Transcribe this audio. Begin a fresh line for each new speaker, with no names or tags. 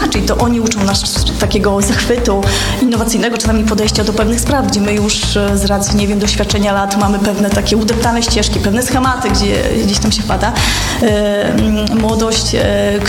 inaczej. To oni uczą nas takiego zachwytu, innowacyjnego czasami podejścia do pewnych spraw, gdzie my już z racji, nie wiem, doświadczenia lat mamy pewne takie udeptane ścieżki, pewne schematy, gdzie gdzieś tam się pada. Młodość,